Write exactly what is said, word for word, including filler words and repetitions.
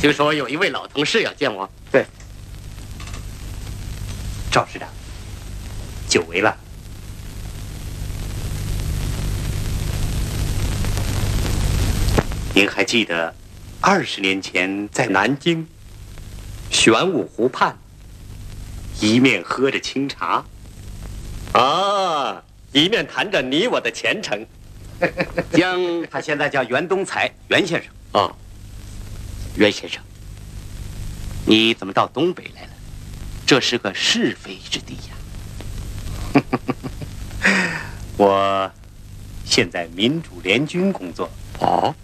听说有一位老同事要见我。 对，赵师长，久违了。您还记得二十年前在南京玄武湖畔，一面喝着清茶， 啊，一面谈着你我的前程。 将他现在叫袁东才，袁先生。 哦，袁先生， 你怎么到东北来了？这是个是非之地呀。我现在民主联军工作。 哦，